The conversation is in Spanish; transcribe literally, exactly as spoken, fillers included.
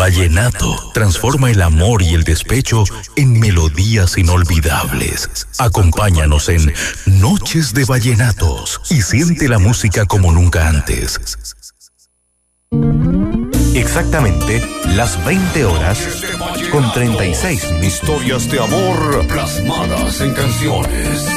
Vallenato transforma el amor y el despecho en melodías inolvidables. Acompáñanos en Noches de Vallenatos y siente la música como nunca antes. Exactamente las veinte horas con treinta y seis minutos. Historias de amor plasmadas en canciones.